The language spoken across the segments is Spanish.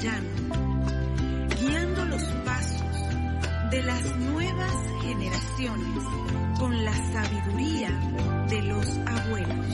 castellano, guiando los pasos de las nuevas generaciones con la sabiduría de los abuelos.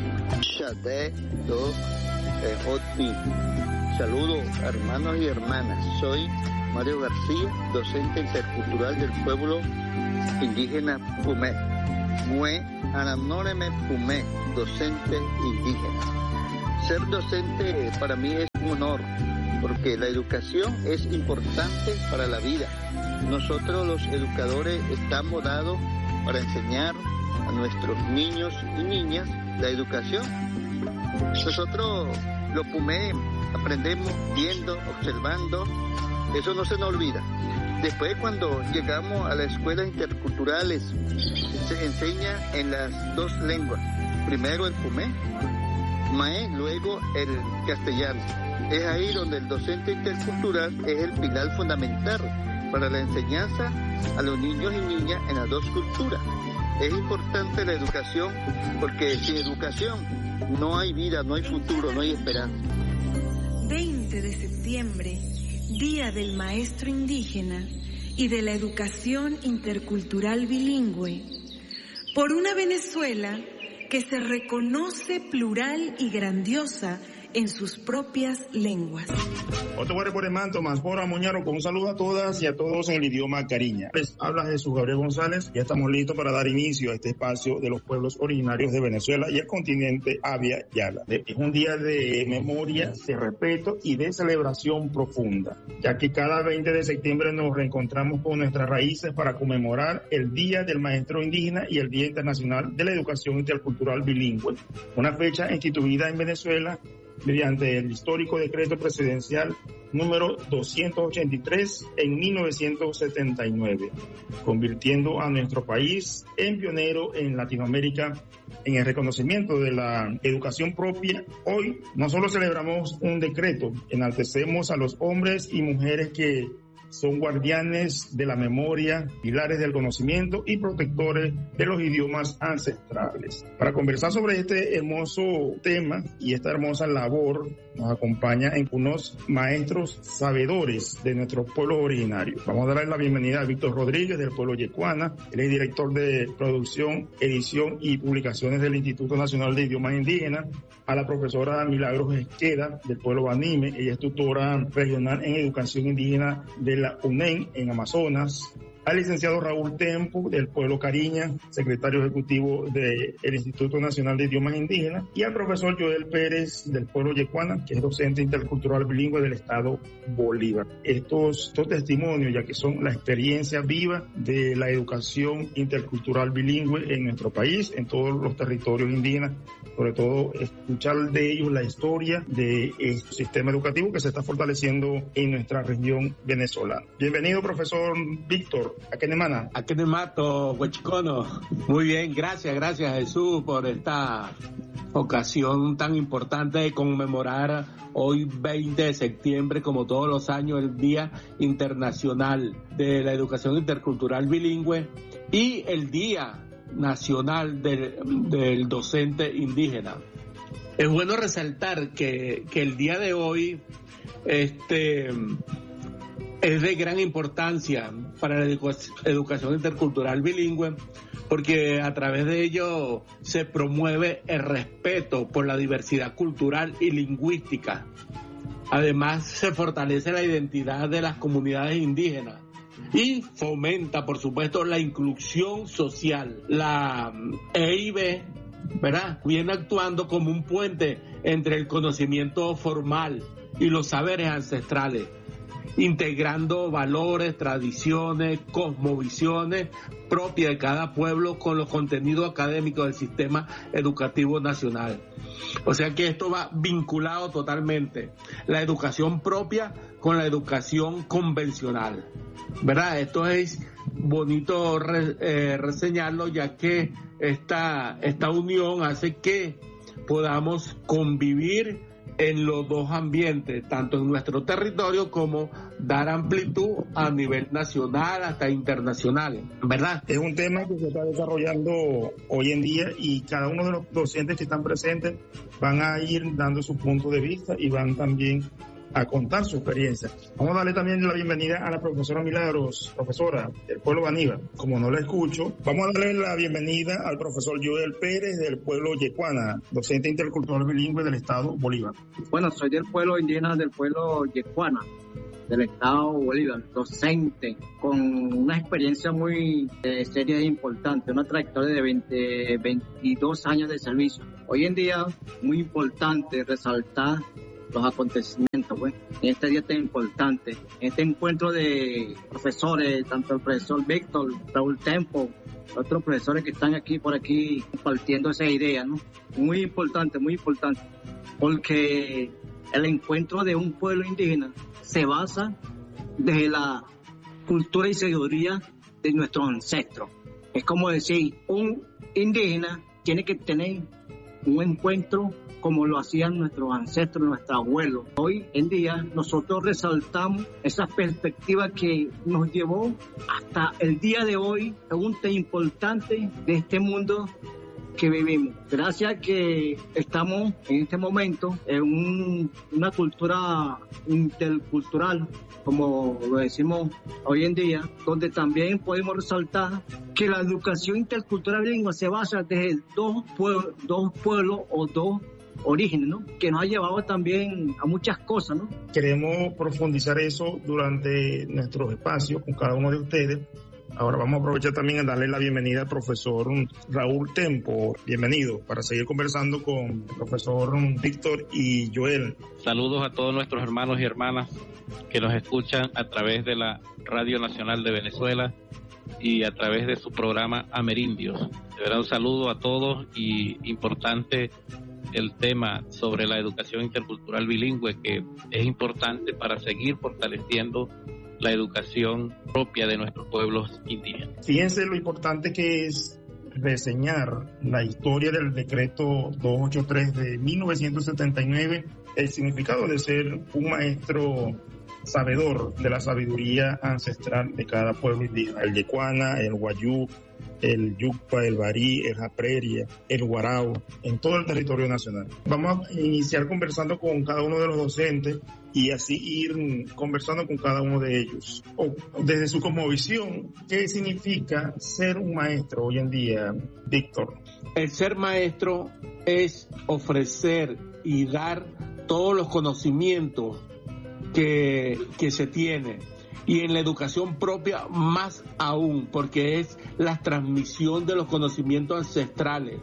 Saludos, hermanos y hermanas. Soy Mario García, docente intercultural del pueblo indígena Pumé. Mue Anamnoreme Pumé, docente indígena. Ser docente para mí es un honor, porque la educación es importante para la vida. Nosotros los educadores estamos dados para enseñar a nuestros niños y niñas la educación. Nosotros los Pumé aprendemos viendo, observando, eso no se nos olvida. Después, cuando llegamos a las escuelas interculturales, se enseña en las dos lenguas. Primero el Pumé, Mae, luego el castellano. Es ahí donde el docente intercultural es el pilar fundamental para la enseñanza a los niños y niñas en las dos culturas. Es importante la educación, porque sin educación no hay vida, no hay futuro, no hay esperanza. 20 de septiembre, Día del Maestro Indígena y de la Educación Intercultural Bilingüe, por una Venezuela que se reconoce plural y grandiosa en sus propias lenguas. Con un saludo a todas y a todos en el idioma cariña. Les habla Jesús Gabriel González. Ya estamos listos para dar inicio a este espacio de los pueblos originarios de Venezuela y el continente Abya Yala. Es un día de memoria, de respeto y de celebración profunda, ya que cada 20 de septiembre nos reencontramos con nuestras raíces para conmemorar el Día del Maestro Indígena y el Día Internacional de la Educación Intercultural Bilingüe, una fecha instituida en Venezuela mediante el histórico decreto presidencial número 283 en 1979, convirtiendo a nuestro país en pionero en Latinoamérica en el reconocimiento de la educación propia. Hoy no solo celebramos un decreto, enaltecemos a los hombres y mujeres que son guardianes de la memoria, pilares del conocimiento y protectores de los idiomas ancestrales. Para conversar sobre este hermoso tema y esta hermosa labor, nos acompaña en unos maestros sabedores de nuestros pueblos originarios. Vamos a darle la bienvenida a Víctor Rodríguez del pueblo Yecuana. Él es director de producción, edición y publicaciones del Instituto Nacional de Idiomas Indígenas. A la profesora Milagros Esqueda del pueblo Banime. Ella es tutora regional en educación indígena de la UNEN en Amazonas. Al licenciado Raúl Tempo del pueblo Cariña, secretario ejecutivo del Instituto Nacional de Idiomas Indígenas, y al profesor Joel Pérez del pueblo Yecuana, que es docente intercultural bilingüe del estado Bolívar. Estos testimonios, ya que son la experiencia viva de la educación intercultural bilingüe en nuestro país, en todos los territorios indígenas, sobre todo escuchar de ellos la historia del sistema educativo que se está fortaleciendo en nuestra región venezolana. Bienvenido, profesor Víctor. Akenemato, Huachicono. Muy bien, gracias Jesús por esta ocasión tan importante de conmemorar hoy 20 de septiembre, como todos los años, el Día Internacional de la Educación Intercultural Bilingüe y el Día Nacional del Docente Indígena. Es bueno resaltar que el día de hoy es de gran importancia para la educación intercultural bilingüe, porque a través de ello se promueve el respeto por la diversidad cultural y lingüística. Además, se fortalece la identidad de las comunidades indígenas y fomenta, por supuesto, la inclusión social. La EIB, ¿verdad?, viene actuando como un puente entre el conocimiento formal y los saberes ancestrales, integrando valores, tradiciones, cosmovisiones propias de cada pueblo con los contenidos académicos del sistema educativo nacional. O sea que esto va vinculado totalmente, la educación propia con la educación convencional, ¿verdad? Esto es bonito reseñarlo, ya que esta unión hace que podamos convivir en los dos ambientes, tanto en nuestro territorio como dar amplitud a nivel nacional hasta internacional, ¿verdad? Es un tema que se está desarrollando hoy en día y cada uno de los docentes que están presentes van a ir dando su punto de vista y van también a contar su experiencia. Vamos a darle también la bienvenida a la profesora Milagros, profesora del pueblo Baníbal. Como no la escucho, vamos a darle la bienvenida al profesor Joel Pérez del pueblo Yecuana, docente intercultural bilingüe del estado Bolívar. Bueno, soy del pueblo indígena del pueblo Yecuana, del estado Bolívar, docente, con una experiencia muy seria e importante, una trayectoria de 22 años de servicio. Hoy en día, muy importante resaltar los acontecimientos, pues, en este día tan importante, en este encuentro de profesores, tanto el profesor Víctor, Raúl Tempo, otros profesores que están aquí por aquí compartiendo esa idea, ¿no? Muy importante, porque el encuentro de un pueblo indígena se basa desde la cultura y sabiduría de nuestros ancestros. Es como decir, un indígena tiene que tener un encuentro como lo hacían nuestros ancestros, nuestros abuelos. Hoy en día nosotros resaltamos esa perspectiva que nos llevó hasta el día de hoy, un tema importante de este mundo que vivimos. Gracias a que estamos en este momento en una cultura intercultural, como lo decimos hoy en día, donde también podemos resaltar que la educación intercultural bilingüe se basa desde dos pueblos o dos orígenes, ¿no? Que nos ha llevado también a muchas cosas, ¿no? Queremos profundizar eso durante nuestros espacios con cada uno de ustedes. Ahora vamos a aprovechar también a darle la bienvenida al profesor Raúl Tempo. Bienvenido, para seguir conversando con el profesor Víctor y Joel. Saludos a todos nuestros hermanos y hermanas que nos escuchan a través de la Radio Nacional de Venezuela y a través de su programa Amerindios. De verdad, un saludo a todos, y importante el tema sobre la educación intercultural bilingüe, que es importante para seguir fortaleciendo la educación propia de nuestros pueblos indígenas. Fíjense lo importante que es reseñar la historia del decreto 283 de 1979, el significado de ser un maestro sabedor de la sabiduría ancestral de cada pueblo indígena, el Yecuana, el Guayú, el Yucpa, el Barí, el Japreria, el Guarao, en todo el territorio nacional. Vamos a iniciar conversando con cada uno de los docentes y así ir conversando con cada uno de ellos. Desde su cosmovisión, ¿qué significa ser un maestro hoy en día, Víctor? El ser maestro es ofrecer y dar todos los conocimientos que se tiene, y en la educación propia más aún, porque es la transmisión de los conocimientos ancestrales,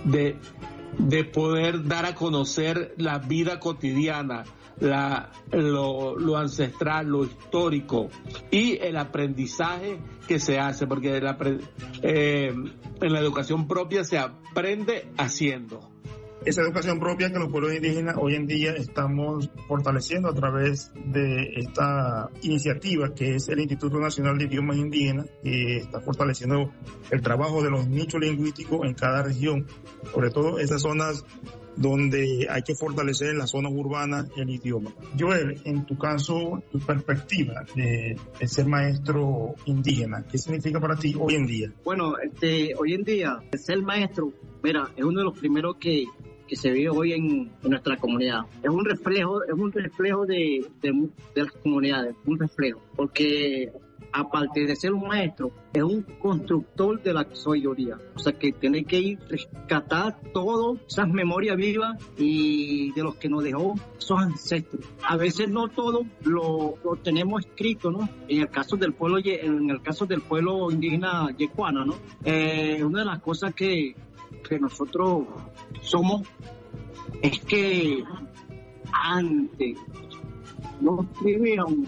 de poder dar a conocer la vida cotidiana, lo ancestral, lo histórico, y el aprendizaje que se hace, porque en la educación propia se aprende haciendo. Esa educación propia que los pueblos indígenas hoy en día estamos fortaleciendo a través de esta iniciativa que es el Instituto Nacional de Idiomas Indígenas, que está fortaleciendo el trabajo de los nichos lingüísticos en cada región, sobre todo esas zonas donde hay que fortalecer en las zonas urbanas el idioma. Joel, en tu caso, tu perspectiva de ser maestro indígena, ¿qué significa para ti hoy en día? Bueno, hoy en día, ser maestro, mira, es uno de los primeros que se vive hoy en nuestra comunidad. Es un reflejo de las comunidades, un reflejo, porque aparte de ser un maestro, es un constructor de la sabiduría. O sea, que tiene que ir rescatar todas esas memorias vivas y de los que nos dejó esos ancestros. A veces no todo lo tenemos escrito, ¿no? En el caso del pueblo indígena yecuana, ¿no? Una de las cosas que nosotros somos es que antes no escribíamos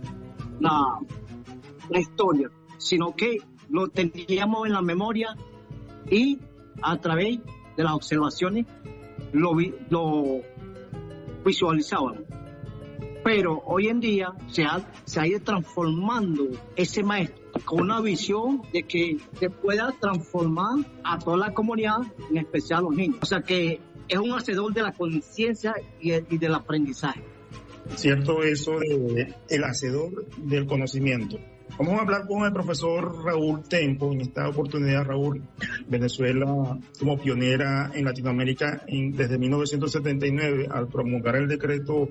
la historia, sino que lo teníamos en la memoria y a través de las observaciones lo visualizábamos. Pero hoy en día se ha ido transformando ese maestro con una visión de que se pueda transformar a toda la comunidad, en especial a los niños. O sea que es un hacedor de la conciencia y del aprendizaje. Cierto eso de el hacedor del conocimiento. Vamos a hablar con el profesor Raúl Tempo. En esta oportunidad, Raúl, Venezuela como pionera en Latinoamérica desde 1979 al promulgar el decreto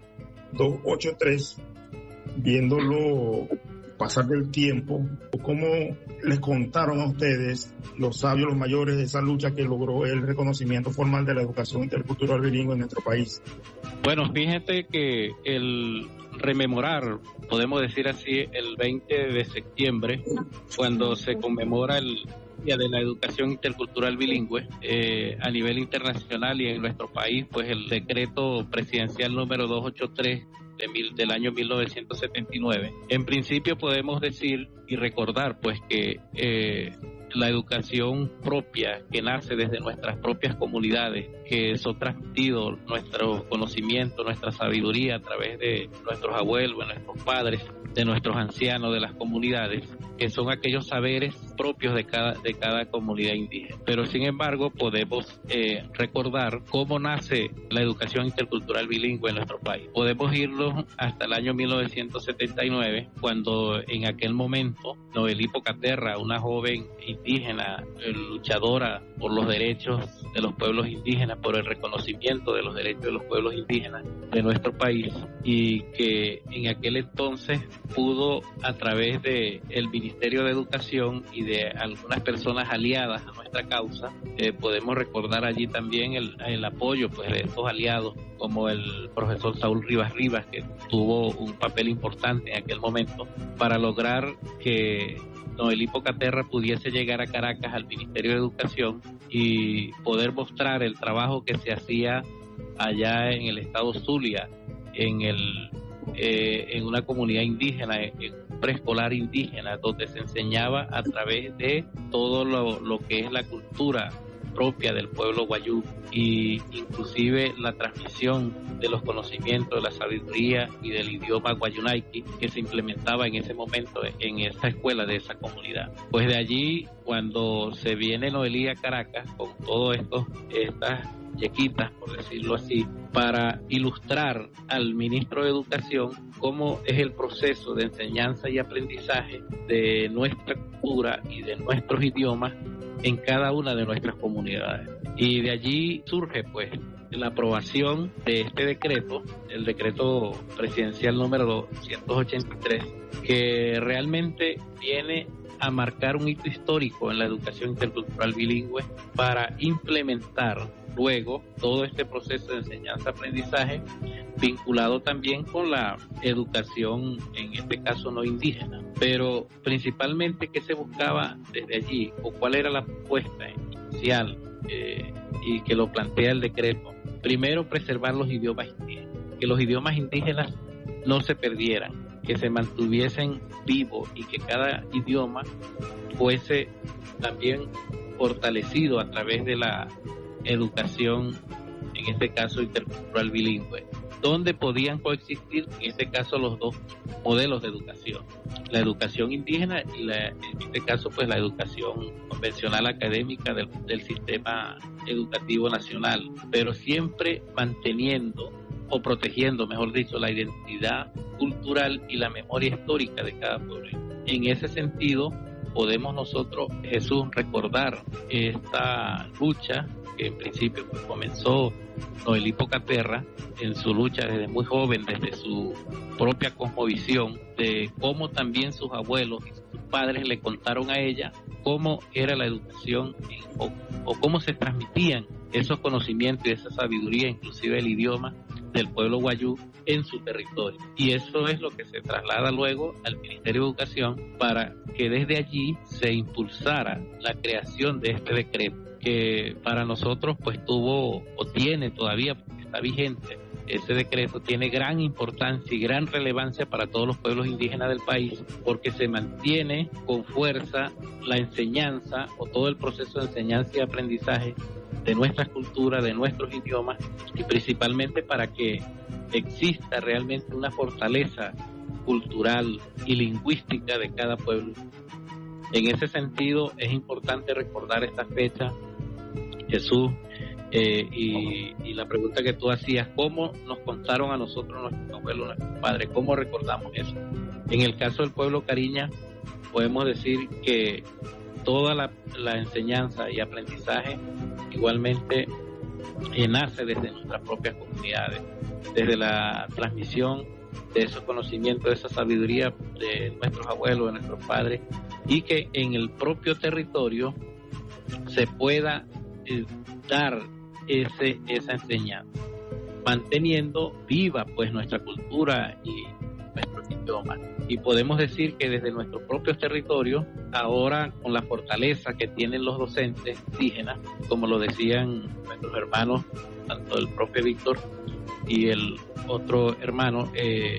283, viéndolo pasar del tiempo, ¿cómo les contaron a ustedes, los sabios, los mayores, esa lucha que logró el reconocimiento formal de la educación intercultural bilingüe en nuestro país? Bueno, fíjate que el rememorar, podemos decir así, el 20 de septiembre, cuando se conmemora el Día de la Educación Intercultural Bilingüe a nivel internacional y en nuestro país, pues el decreto presidencial número 283 del año 1979. En principio podemos decir y recordar pues que la educación propia que nace desde nuestras propias comunidades, que son transmitidos nuestro conocimiento, nuestra sabiduría a través de nuestros abuelos, de nuestros padres, de nuestros ancianos, de las comunidades, que son aquellos saberes propios de cada comunidad indígena. Pero sin embargo podemos recordar cómo nace la educación intercultural bilingüe en nuestro país. Podemos irnos hasta el año 1979, cuando en aquel momento Noelí Pocaterra, una joven indígena, luchadora por los derechos de los pueblos indígenas, por el reconocimiento de los derechos de los pueblos indígenas de nuestro país, y que en aquel entonces pudo, a través de el Ministerio de Educación y de algunas personas aliadas a nuestra causa, podemos recordar allí también el apoyo pues de estos aliados, como el profesor Saúl Rivas, que tuvo un papel importante en aquel momento para lograr que Noelí Pocaterra pudiese llegar a Caracas, al Ministerio de Educación, y poder mostrar el trabajo que se hacía allá en el estado Zulia, en una comunidad indígena, en un preescolar indígena, donde se enseñaba a través de todo lo que es la cultura propia del pueblo guayú, y inclusive la transmisión de los conocimientos, de la sabiduría y del idioma guayunaiki que se implementaba en ese momento en esa escuela de esa comunidad. Pues de allí, cuando se viene Noelí a Caracas con todo estas yequitas, por decirlo así, para ilustrar al ministro de Educación cómo es el proceso de enseñanza y aprendizaje de nuestra cultura y de nuestros idiomas en cada una de nuestras comunidades. Y de allí surge pues la aprobación de este decreto, el decreto presidencial número 283, que realmente viene a marcar un hito histórico en la educación intercultural bilingüe para implementar luego todo este proceso de enseñanza-aprendizaje vinculado también con la educación, en este caso no indígena. Pero principalmente, ¿qué se buscaba desde allí? ¿O cuál era la propuesta inicial y que lo plantea el decreto? Primero, preservar los idiomas indígenas, que los idiomas indígenas no se perdieran, que se mantuviesen vivos y que cada idioma fuese también fortalecido a través de la educación, en este caso intercultural bilingüe, donde podían coexistir, en este caso, los dos modelos de educación, la educación indígena y en este caso pues la educación convencional académica del sistema educativo nacional, pero siempre manteniendo o protegiendo, mejor dicho, la identidad cultural y la memoria histórica de cada pueblo. En ese sentido, podemos nosotros, Jesús, recordar esta lucha que en principio pues comenzó Noelí Pocaterra en su lucha desde muy joven, desde su propia cosmovisión, de cómo también sus abuelos y sus padres le contaron a ella cómo era la educación o cómo se transmitían esos conocimientos y esa sabiduría, inclusive el idioma del pueblo guayú en su territorio. Y eso es lo que se traslada luego al Ministerio de Educación para que desde allí se impulsara la creación de este decreto, que para nosotros pues tuvo o tiene todavía, porque está vigente. Ese decreto tiene gran importancia y gran relevancia para todos los pueblos indígenas del país, porque se mantiene con fuerza la enseñanza o todo el proceso de enseñanza y aprendizaje de nuestras culturas, de nuestros idiomas, y principalmente para que exista realmente una fortaleza cultural y lingüística de cada pueblo. En ese sentido es importante recordar esta fecha, Jesús, y la pregunta que tú hacías, ¿cómo nos contaron a nosotros nuestros abuelos, nuestros padres? ¿Cómo recordamos eso? En el caso del pueblo Cariña, podemos decir que toda la enseñanza y aprendizaje igualmente nace desde nuestras propias comunidades, desde la transmisión de esos conocimientos, de esa sabiduría de nuestros abuelos, de nuestros padres, y que en el propio territorio se pueda dar esa enseñanza, manteniendo viva pues nuestra cultura y nuestro idioma. Y podemos decir que desde nuestros propios territorios, ahora con la fortaleza que tienen los docentes indígenas, como lo decían nuestros hermanos, tanto el profe Víctor y el otro hermano,